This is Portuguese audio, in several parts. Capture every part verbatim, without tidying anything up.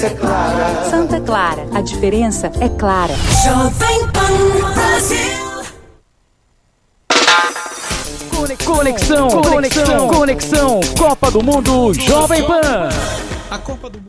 É Clara. Santa Clara, a diferença é clara. Jovem Pan Brasil. Conexão, conexão, conexão, Copa do Mundo Jovem Pan. A Copa do Mundo.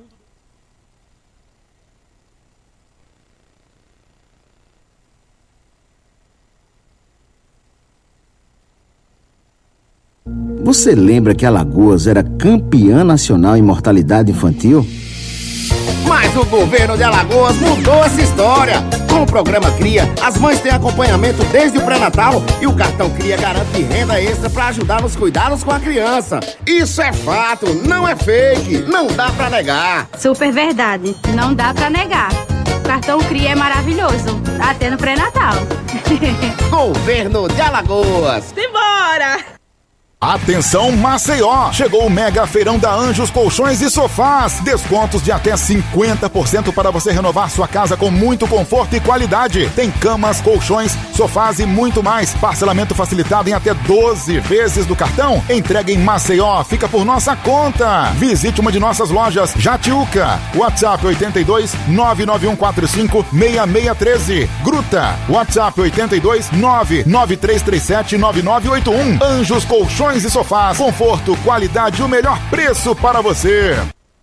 Você lembra que Alagoas era campeã nacional em mortalidade infantil? Mas o governo de Alagoas mudou essa história. Com o programa Cria, as mães têm acompanhamento desde o pré-natal e o cartão Cria garante renda extra para ajudar nos cuidados com a criança. Isso é fato, não é fake, não dá pra negar. Super verdade, não dá pra negar. O cartão Cria é maravilhoso, até no pré-natal. Governo de Alagoas. Simbora! Atenção Maceió! Chegou o Mega Feirão da Anjos Colchões e Sofás. Descontos de até cinquenta por cento para você renovar sua casa com muito conforto e qualidade. Tem camas, colchões, sofás e muito mais. Parcelamento facilitado em até doze vezes do cartão. Entrega em Maceió, fica por nossa conta. Visite uma de nossas lojas Jatiuca. WhatsApp oito dois nove nove um quatro cinco seis seis um três. Gruta. WhatsApp oito dois nove nove três três sete nove nove oito um. Anjos Colchões e Sofás, conforto, qualidade e o melhor preço para você.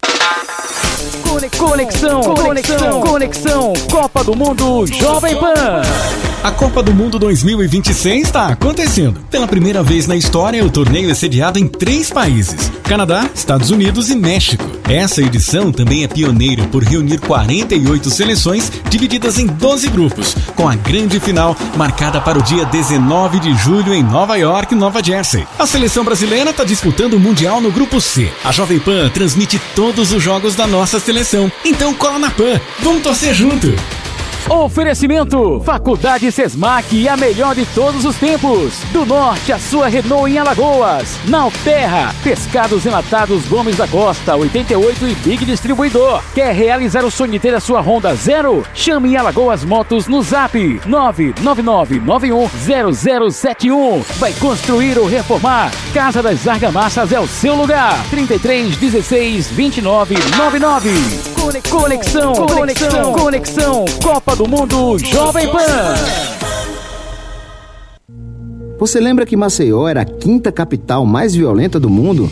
Conexão, conexão, conexão, Copa do Mundo Jovem Pan. A Copa do Mundo dois mil e vinte e seis está acontecendo. Pela primeira vez na história, o torneio é sediado em três países: Canadá, Estados Unidos e México. Essa edição também é pioneira por reunir quarenta e oito seleções divididas em doze grupos, com a grande final marcada para o dia dezenove de julho em Nova York, Nova Jersey. A seleção brasileira está disputando o Mundial no Grupo C. A Jovem Pan transmite todos os jogos da nossa seleção. Então cola na Pan, vamos torcer junto! Oferecimento: Faculdade Sesmac, a melhor de todos os tempos. Do norte, a sua Renault em Alagoas. Nalterra, Pescados Enlatados Gomes da Costa, oitenta e oito e Big Distribuidor. Quer realizar o sonho de ter a sua Honda Zero? Chame em Alagoas Motos no Zap nove nove nove nove um zero zero sete um. Vai construir ou reformar? Casa das Argamassas é o seu lugar. trinta e três dezesseis vinte e nove noventa e nove. Conexão, conexão, conexão, Copa do Mundo Jovem Pan. Você lembra que Maceió era a quinta capital mais violenta do mundo?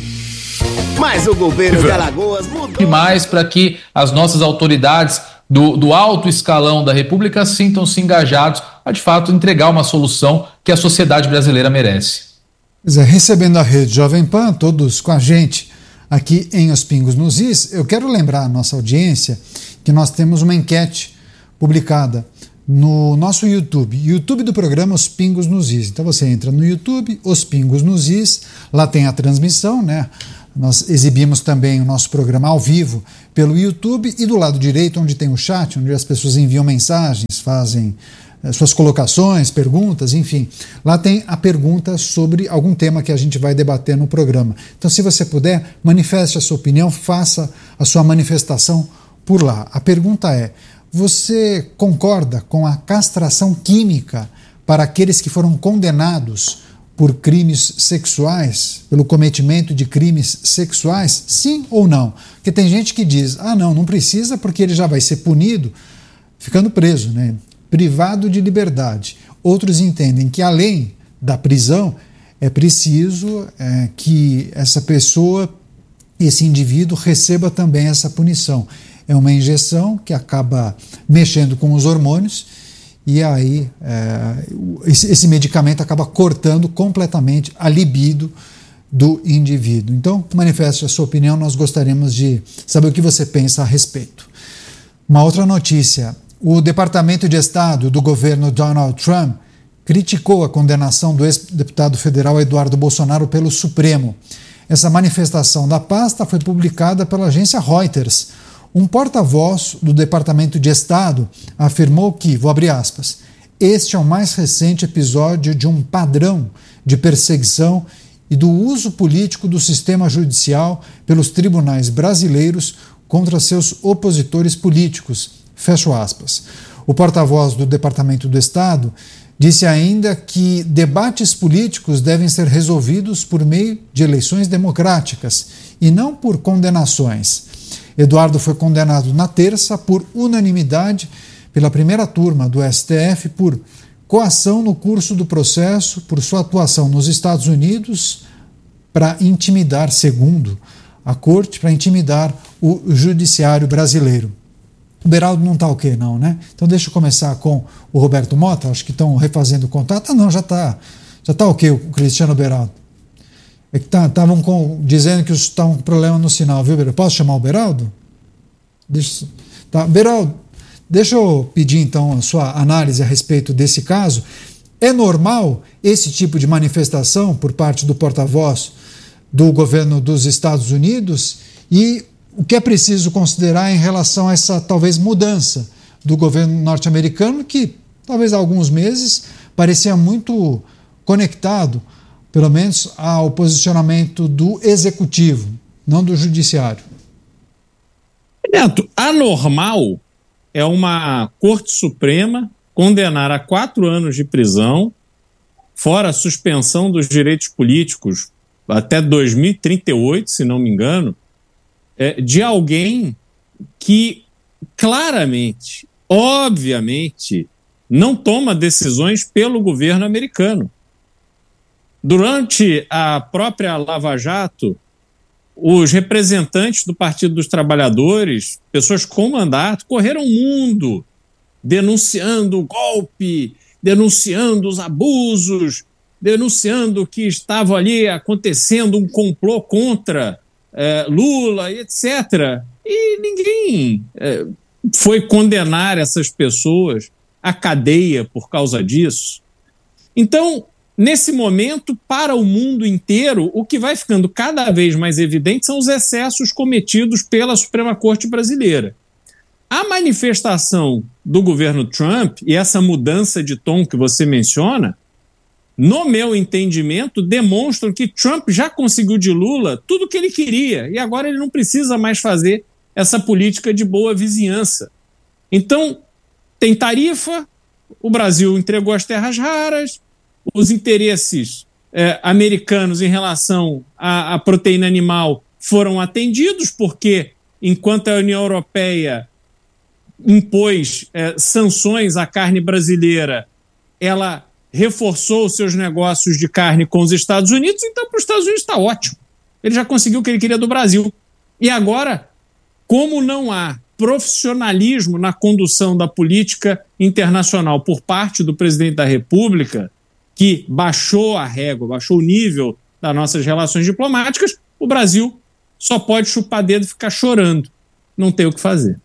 Mas o governo de Alagoas mudou demais para que as nossas autoridades do, do alto escalão da República sintam-se engajados a, de fato, entregar uma solução que a sociedade brasileira merece. Pois é, recebendo a rede Jovem Pan, todos com a gente aqui em Os Pingos nos Is, eu quero lembrar a nossa audiência que nós temos uma enquete publicada no nosso YouTube, YouTube do programa Os Pingos nos Is. Então você entra no YouTube, Os Pingos nos Is, lá tem a transmissão, né? Nós exibimos também o nosso programa ao vivo pelo YouTube e do lado direito, onde tem o chat, onde as pessoas enviam mensagens, fazem eh, suas colocações, perguntas, enfim. Lá tem a pergunta sobre algum tema que a gente vai debater no programa. Então, se você puder, manifeste a sua opinião, faça a sua manifestação por lá. A pergunta é: você concorda com a castração química para aqueles que foram condenados por crimes sexuais, pelo cometimento de crimes sexuais? Sim ou não? Porque tem gente que diz: ah, não, não precisa porque ele já vai ser punido ficando preso, né? Privado de liberdade. Outros entendem que além da prisão é preciso é, que essa pessoa, esse indivíduo, receba também essa punição. É uma injeção que acaba mexendo com os hormônios e aí é, esse, esse medicamento acaba cortando completamente a libido do indivíduo. Então, manifeste a sua opinião, nós gostaríamos de saber o que você pensa a respeito. Uma outra notícia: o Departamento de Estado do governo Donald Trump criticou a condenação do ex-deputado federal Eduardo Bolsonaro pelo Supremo. Essa manifestação da pasta foi publicada pela agência Reuters. Um porta-voz do Departamento de Estado afirmou que, vou abrir aspas, este é o mais recente episódio de um padrão de perseguição e do uso político do sistema judicial pelos tribunais brasileiros contra seus opositores políticos, fecho aspas. O porta-voz do Departamento do Estado disse ainda que debates políticos devem ser resolvidos por meio de eleições democráticas e não por condenações. Eduardo foi condenado na terça por unanimidade pela primeira turma do S T F por coação no curso do processo por sua atuação nos Estados Unidos para intimidar, segundo a corte, para intimidar o judiciário brasileiro. O Beraldo não está ok, não, né? Então deixa eu começar com o Roberto Mota, acho que estão refazendo o contato. Ah, não, já está já tá ok o Cristiano Beraldo. É que estavam tá, dizendo que estavam com problema no sinal, viu, Beraldo? Posso chamar o Beraldo? Deixa, tá, Beraldo, deixa eu pedir então a sua análise a respeito desse caso. É normal esse tipo de manifestação por parte do porta-voz do governo dos Estados Unidos? E o que é preciso considerar em relação a essa talvez mudança do governo norte-americano, que talvez há alguns meses parecia muito conectado, pelo menos, ao posicionamento do executivo, não do judiciário? Neto, anormal é uma Corte Suprema condenar a quatro anos de prisão, fora a suspensão dos direitos políticos até dois mil e trinta e oito, se não me engano, é, de alguém que claramente, obviamente, não toma decisões pelo governo americano. Durante a própria Lava Jato, os representantes do Partido dos Trabalhadores, pessoas com mandato, correram o mundo denunciando o golpe, denunciando os abusos, denunciando que estava ali acontecendo um complô contra eh, Lula, etcétera. E ninguém eh, foi condenar essas pessoas à cadeia por causa disso. Então, nesse momento, para o mundo inteiro, o que vai ficando cada vez mais evidente são os excessos cometidos pela Suprema Corte brasileira. A manifestação do governo Trump e essa mudança de tom que você menciona, no meu entendimento, demonstram que Trump já conseguiu de Lula tudo o que ele queria e agora ele não precisa mais fazer essa política de boa vizinhança. Então, tem tarifa, o Brasil entregou as terras raras, os interesses eh, americanos em relação à, à proteína animal foram atendidos, porque enquanto a União Europeia impôs eh, sanções à carne brasileira, ela reforçou os seus negócios de carne com os Estados Unidos, então para os Estados Unidos está ótimo. Ele já conseguiu o que ele queria do Brasil. E agora, como não há profissionalismo na condução da política internacional por parte do presidente da República, que baixou a régua, baixou o nível das nossas relações diplomáticas, o Brasil só pode chupar dedo e ficar chorando. Não tem o que fazer.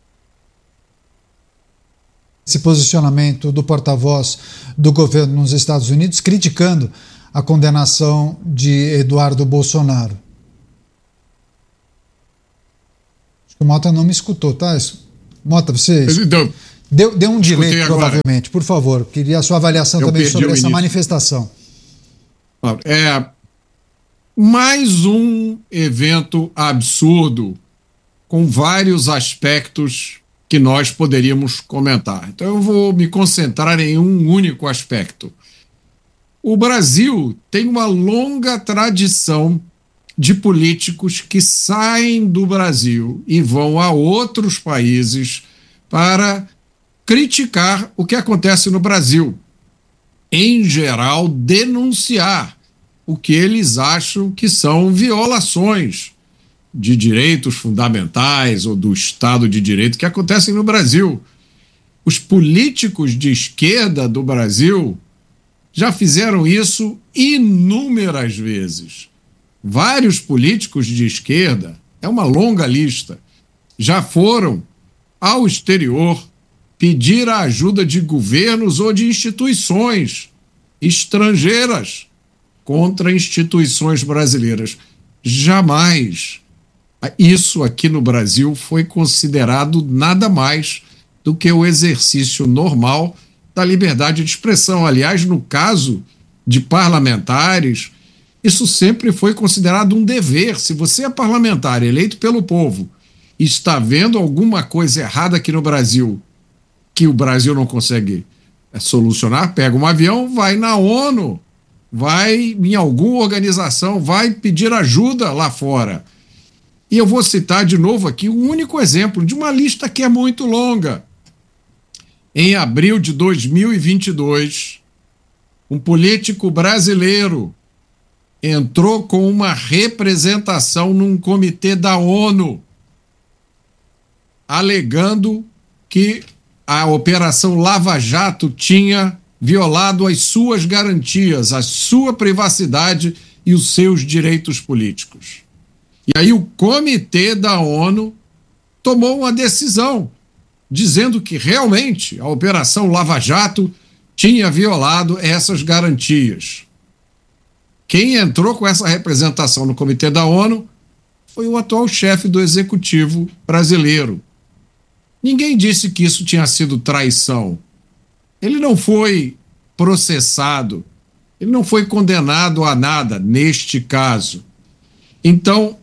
Esse posicionamento do porta-voz do governo nos Estados Unidos criticando a condenação de Eduardo Bolsonaro. Acho que o Mota não me escutou, tá? Mota, você então, deu, deu um delay, provavelmente. Por favor, queria a sua avaliação Eu também sobre essa início. manifestação. É mais um evento absurdo com vários aspectos que nós poderíamos comentar. Então eu vou me concentrar em um único aspecto. O Brasil tem uma longa tradição de políticos que saem do Brasil e vão a outros países para criticar o que acontece no Brasil. Em geral, denunciar o que eles acham que são violações de direitos fundamentais ou do Estado de Direito que acontecem no Brasil. Os políticos de esquerda do Brasil já fizeram isso inúmeras vezes. Vários políticos de esquerda, é uma longa lista, já foram ao exterior pedir a ajuda de governos ou de instituições estrangeiras contra instituições brasileiras. Jamais isso aqui no Brasil foi considerado nada mais do que o exercício normal da liberdade de expressão. Aliás, no caso de parlamentares, isso sempre foi considerado um dever. Se você é parlamentar eleito pelo povo e está vendo alguma coisa errada aqui no Brasil que o Brasil não consegue solucionar, pega um avião, vai na ONU, vai em alguma organização, vai pedir ajuda lá fora. E eu vou citar de novo aqui um único exemplo de uma lista que é muito longa. Em abril de dois mil e vinte e dois, um político brasileiro entrou com uma representação num comitê da ONU, alegando que a Operação Lava Jato tinha violado as suas garantias, a sua privacidade e os seus direitos políticos. E aí o comitê da ONU tomou uma decisão, dizendo que realmente a Operação Lava Jato tinha violado essas garantias. Quem entrou com essa representação no comitê da ONU foi o atual chefe do executivo brasileiro. Ninguém disse que isso tinha sido traição. Ele não foi processado, ele não foi condenado a nada neste caso. Então,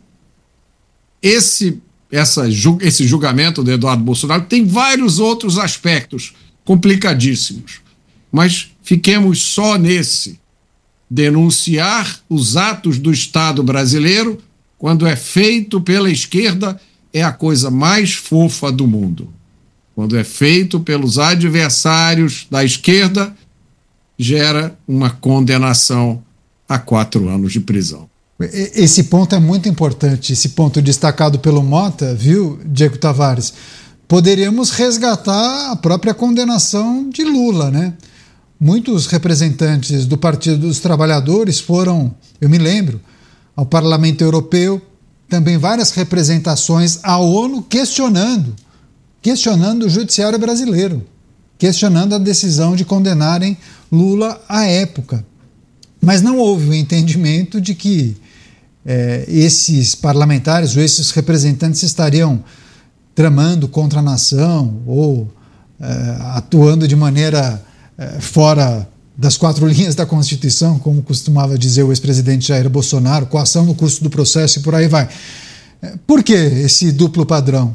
esse, essa, esse julgamento do Eduardo Bolsonaro tem vários outros aspectos complicadíssimos, mas fiquemos só nesse. Denunciar os atos do Estado brasileiro, quando é feito pela esquerda, é a coisa mais fofa do mundo. Quando é feito pelos adversários da esquerda, gera uma condenação a quatro anos de prisão. Esse ponto é muito importante, esse ponto destacado pelo Mota, viu, Diego Tavares? Poderíamos resgatar a própria condenação de Lula, né? Muitos representantes do Partido dos Trabalhadores foram, eu me lembro, ao Parlamento Europeu, também várias representações à ONU questionando, questionando o judiciário brasileiro, questionando a decisão de condenarem Lula à época. Mas não houve o entendimento de que é, esses parlamentares ou esses representantes estariam tramando contra a nação ou é, atuando de maneira é, fora das quatro linhas da Constituição, como costumava dizer o ex-presidente Jair Bolsonaro, coação no curso do processo e por aí vai. Por que esse duplo padrão?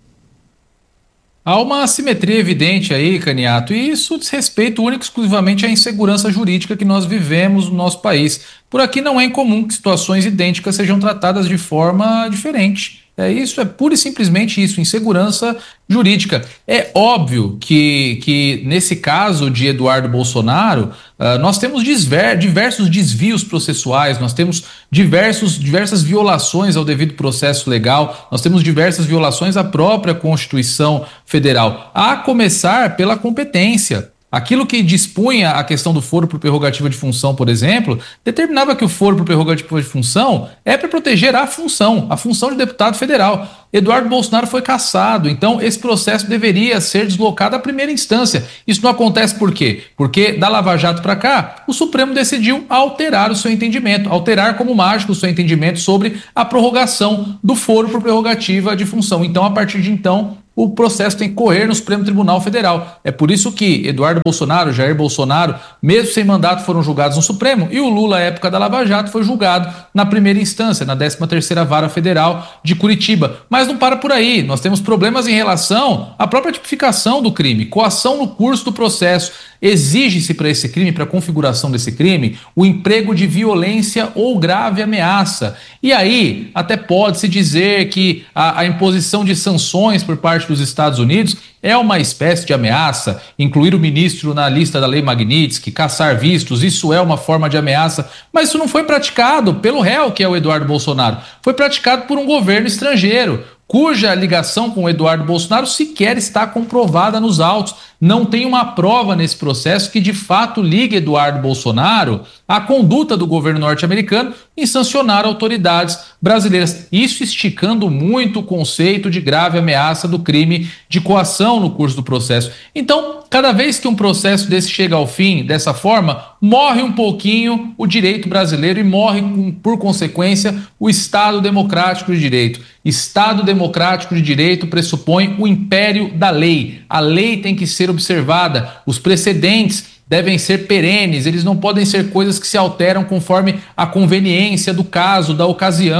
Há uma assimetria evidente aí, Caniato, e isso diz respeito único e exclusivamente à insegurança jurídica que nós vivemos no nosso país. Por aqui não é incomum que situações idênticas sejam tratadas de forma diferente. É, isso é pura e simplesmente isso, insegurança jurídica. É óbvio que, que nesse caso de Eduardo Bolsonaro, uh, nós temos disver, diversos desvios processuais, nós temos diversos, diversas violações ao devido processo legal, nós temos diversas violações à própria Constituição Federal, a começar pela competência. Aquilo que dispunha a questão do foro por prerrogativa de função, por exemplo, determinava que o foro por prerrogativa de função é para proteger a função, a função de deputado federal. Eduardo Bolsonaro foi cassado, então esse processo deveria ser deslocado à primeira instância. Isso não acontece por quê? Porque da Lava Jato para cá, o Supremo decidiu alterar o seu entendimento, alterar como mágico o seu entendimento sobre a prorrogação do foro por prerrogativa de função. Então, a partir de então, o processo tem que correr no Supremo Tribunal Federal. É por isso que Eduardo Bolsonaro, Jair Bolsonaro, mesmo sem mandato, foram julgados no Supremo, e o Lula, à época da Lava Jato, foi julgado na primeira instância, na décima terceira Vara Federal de Curitiba. Mas não para por aí, nós temos problemas em relação à própria tipificação do crime, coação no curso do processo. Exige-se para esse crime, para a configuração desse crime, o emprego de violência ou grave ameaça. E aí, até pode-se dizer que a, a imposição de sanções por parte dos Estados Unidos é uma espécie de ameaça, incluir o ministro na lista da Lei Magnitsky, caçar vistos, isso é uma forma de ameaça, mas isso não foi praticado pelo réu, que é o Eduardo Bolsonaro, foi praticado por um governo estrangeiro, cuja ligação com o Eduardo Bolsonaro sequer está comprovada nos autos. Não tem uma prova nesse processo que de fato ligue Eduardo Bolsonaro à conduta do governo norte-americano em sancionar autoridades brasileiras. Isso esticando muito o conceito de grave ameaça do crime de coação no curso do processo. Então, cada vez que um processo desse chega ao fim dessa forma, morre um pouquinho o direito brasileiro e morre, por consequência, o Estado Democrático de Direito. Estado Democrático de Direito pressupõe o império da lei. A lei tem que ser observada, os precedentes devem ser perenes, eles não podem ser coisas que se alteram conforme a conveniência do caso, da ocasião.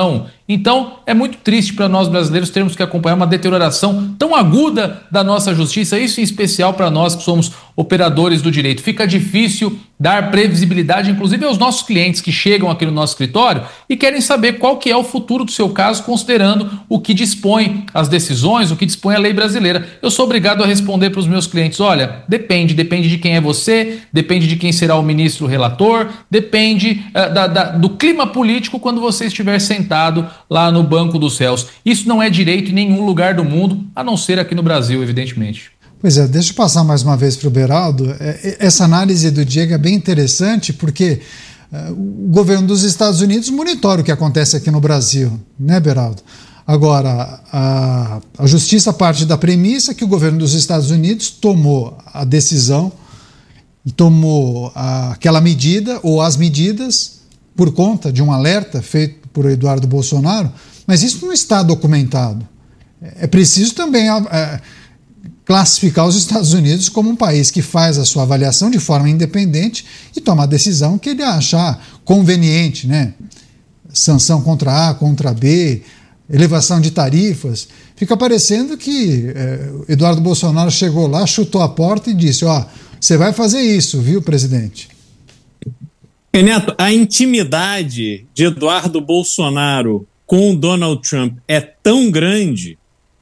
Então, é muito triste para nós brasileiros termos que acompanhar uma deterioração tão aguda da nossa justiça, isso em especial para nós que somos operadores do direito. Fica difícil dar previsibilidade, inclusive aos nossos clientes que chegam aqui no nosso escritório e querem saber qual que é o futuro do seu caso, considerando o que dispõe as decisões, o que dispõe a lei brasileira. Eu sou obrigado a responder para os meus clientes, olha, depende, depende de quem é você, depende de quem será o ministro relator, depende uh, da, da, do clima político quando você estiver sentado lá no banco dos réus. Isso não é direito em nenhum lugar do mundo, a não ser aqui no Brasil, evidentemente. Pois é, deixa eu passar mais uma vez para o Beraldo. Essa análise do Diego é bem interessante porque uh, o governo dos Estados Unidos monitora o que acontece aqui no Brasil, né, Beraldo? Agora, a, a justiça parte da premissa que o governo dos Estados Unidos tomou a decisão e tomou a, aquela medida ou as medidas por conta de um alerta feito por Eduardo Bolsonaro, mas isso não está documentado. É preciso também é, classificar os Estados Unidos como um país que faz a sua avaliação de forma independente e toma a decisão que ele achar conveniente, né? Sanção contra A, contra B, elevação de tarifas. Fica parecendo que é, Eduardo Bolsonaro chegou lá, chutou a porta e disse, ó, você vai fazer isso, viu, presidente? Neto, a intimidade de Eduardo Bolsonaro com o Donald Trump é tão grande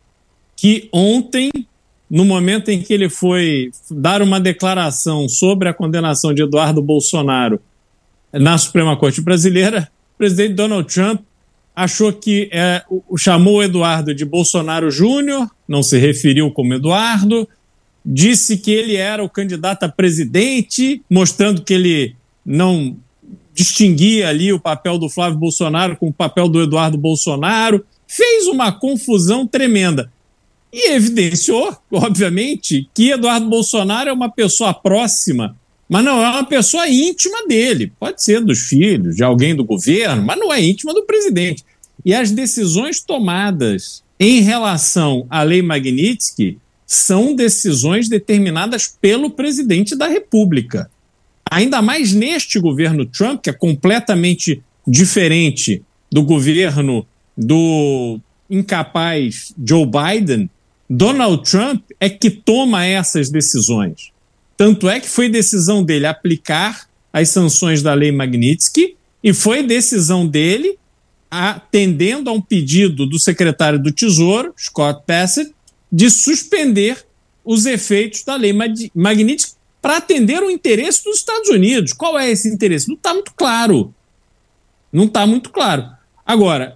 que ontem, no momento em que ele foi dar uma declaração sobre a condenação de Eduardo Bolsonaro na Suprema Corte Brasileira, o presidente Donald Trump achou que é, o, chamou o Eduardo de Bolsonaro Júnior, não se referiu como Eduardo, disse que ele era o candidato a presidente, mostrando que ele não distinguia ali o papel do Flávio Bolsonaro com o papel do Eduardo Bolsonaro, fez uma confusão tremenda. E evidenciou, obviamente, que Eduardo Bolsonaro é uma pessoa próxima, mas não é uma pessoa íntima dele. Pode ser dos filhos, de alguém do governo, mas não é íntima do presidente. E as decisões tomadas em relação à Lei Magnitsky são decisões determinadas pelo presidente da República. Ainda mais neste governo Trump, que é completamente diferente do governo do incapaz Joe Biden, Donald Trump é que toma essas decisões. Tanto é que foi decisão dele aplicar as sanções da Lei Magnitsky e foi decisão dele, atendendo a um pedido do secretário do Tesouro, Scott Bassett, de suspender os efeitos da Lei Magnitsky para atender o interesse dos Estados Unidos. Qual é esse interesse? Não está muito claro. Não está muito claro. Agora,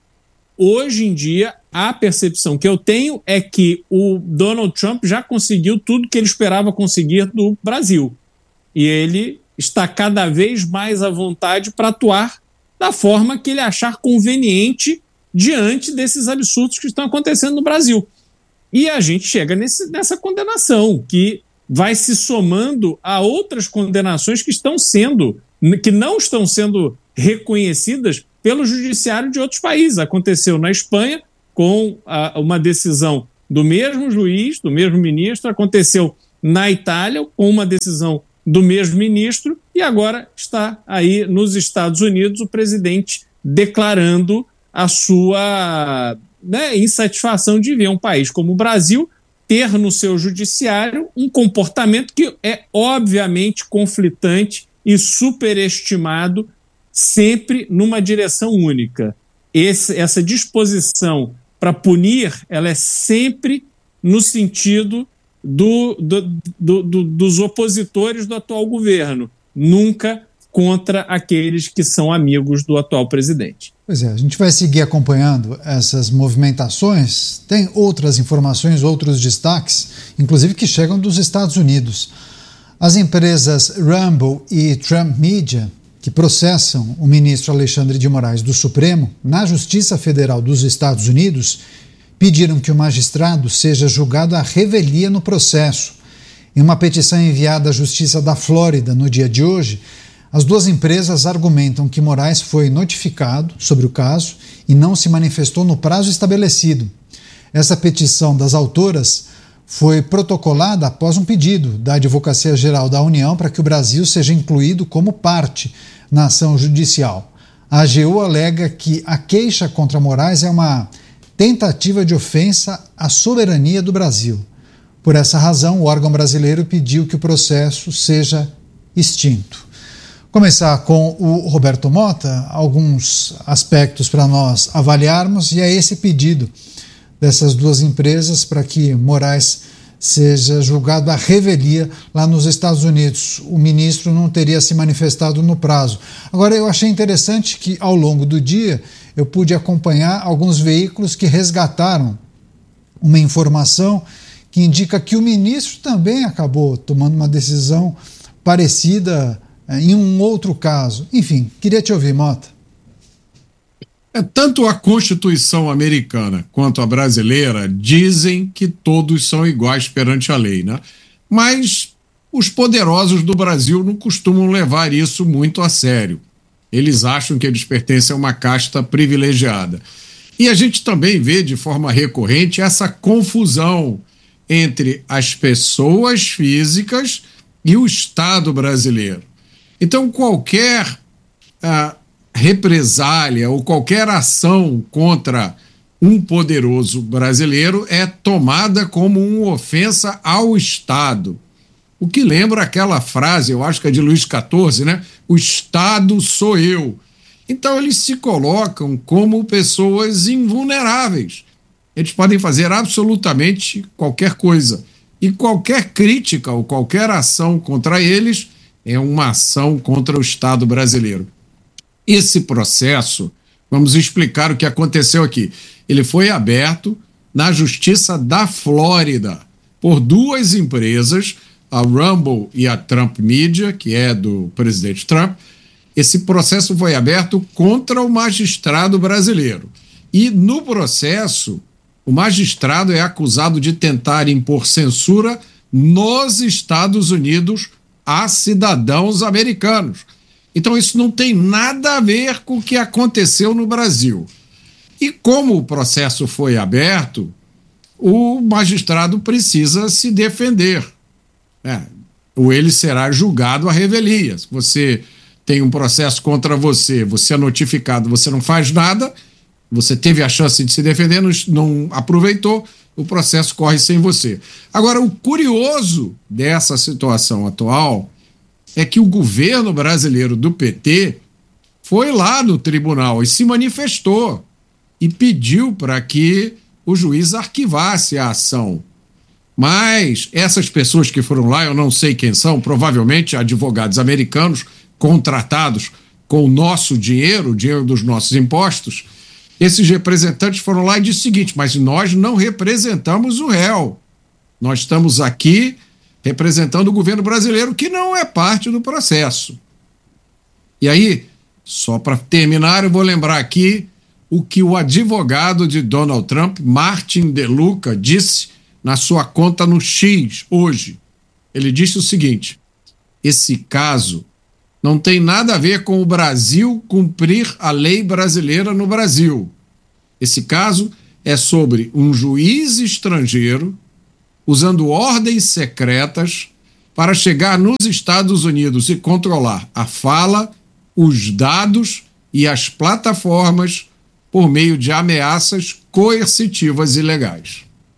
hoje em dia, a percepção que eu tenho é que o Donald Trump já conseguiu tudo que ele esperava conseguir do Brasil. E ele está cada vez mais à vontade para atuar da forma que ele achar conveniente diante desses absurdos que estão acontecendo no Brasil. E a gente chega nesse, nessa condenação, que vai se somando a outras condenações que estão sendo, que não estão sendo reconhecidas pelo judiciário de outros países. Aconteceu na Espanha com a, uma decisão do mesmo juiz, do mesmo ministro, aconteceu na Itália com uma decisão do mesmo ministro e agora está aí nos Estados Unidos o presidente declarando a sua, né, insatisfação de ver um país como o Brasil ter no seu judiciário um comportamento que é obviamente conflitante e superestimado sempre numa direção única. Esse, essa disposição para punir, ela é sempre no sentido do, do, do, do, dos opositores do atual governo, nunca contra aqueles que são amigos do atual presidente. Pois é, a gente vai seguir acompanhando essas movimentações. Tem outras informações, outros destaques, inclusive que chegam dos Estados Unidos. As empresas Rumble e Trump Media, que processam o ministro Alexandre de Moraes do Supremo na Justiça Federal dos Estados Unidos, pediram que o magistrado seja julgado à revelia no processo. Em uma petição enviada à Justiça da Flórida no dia de hoje, as duas empresas argumentam que Moraes foi notificado sobre o caso e não se manifestou no prazo estabelecido. Essa petição das autoras foi protocolada após um pedido da Advocacia Geral da União para que o Brasil seja incluído como parte na ação judicial. A AGU alega que a queixa contra Moraes é uma tentativa de ofensa à soberania do Brasil. Por essa razão, o órgão brasileiro pediu que o processo seja extinto. Começar com o Roberto Mota, alguns aspectos para nós avaliarmos, e é esse pedido dessas duas empresas para que Moraes seja julgado à revelia lá nos Estados Unidos. O ministro não teria se manifestado no prazo. Agora, eu achei interessante que, ao longo do dia, eu pude acompanhar alguns veículos que resgataram uma informação que indica que o ministro também acabou tomando uma decisão parecida em um outro caso. Enfim, queria te ouvir, Mota. É, tanto a Constituição americana quanto a brasileira dizem que todos são iguais perante a lei, né? Mas os poderosos do Brasil não costumam levar isso muito a sério. Eles acham que eles pertencem a uma casta privilegiada. E a gente também vê de forma recorrente essa confusão entre as pessoas físicas e o Estado brasileiro. Então, qualquer ah, represália ou qualquer ação contra um poderoso brasileiro é tomada como uma ofensa ao Estado. O que lembra aquela frase, eu acho que é de Luís quatorze, né? O Estado sou eu. Então, eles se colocam como pessoas invulneráveis. Eles podem fazer absolutamente qualquer coisa. E qualquer crítica ou qualquer ação contra eles é uma ação contra o Estado brasileiro. Esse processo, vamos explicar o que aconteceu aqui. Ele foi aberto na Justiça da Flórida por duas empresas, a Rumble e a Trump Media, que é do presidente Trump. Esse processo foi aberto contra o magistrado brasileiro. E no processo, o magistrado é acusado de tentar impor censura nos Estados Unidos a cidadãos americanos. Então isso não tem nada a ver com o que aconteceu no Brasil. E como o processo foi aberto, o magistrado precisa se defender. É, ou ele será julgado à revelia. Se você tem um processo contra você, você é notificado, você não faz nada, você teve a chance de se defender, não, não aproveitou, o processo corre sem você. Agora, o curioso dessa situação atual é que o governo brasileiro do P T foi lá no tribunal e se manifestou e pediu para que o juiz arquivasse a ação. Mas essas pessoas que foram lá, eu não sei quem são, provavelmente advogados americanos contratados com o nosso dinheiro, o dinheiro dos nossos impostos. Esses representantes foram lá e disseram o seguinte: mas nós não representamos o réu. Nós estamos aqui representando o governo brasileiro, que não é parte do processo. E aí, só para terminar, eu vou lembrar aqui o que o advogado de Donald Trump, Martin DeLuca, disse na sua conta no X hoje. Ele disse o seguinte: esse caso não tem nada a ver com o Brasil cumprir a lei brasileira no Brasil. Esse caso é sobre um juiz estrangeiro usando ordens secretas para chegar nos Estados Unidos e controlar a fala, os dados e as plataformas por meio de ameaças coercitivas e legais.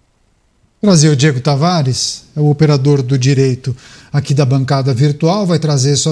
Trazer o Diego Tavares, é o operador do direito aqui da bancada virtual, vai trazer sua